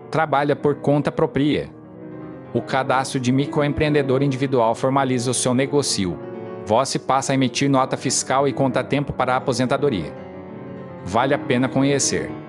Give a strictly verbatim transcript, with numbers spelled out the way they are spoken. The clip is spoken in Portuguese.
Trabalha por conta própria. O cadastro de microempreendedor individual formaliza o seu negócio. Você passa a emitir nota fiscal e conta tempo para a aposentadoria. Vale a pena conhecer.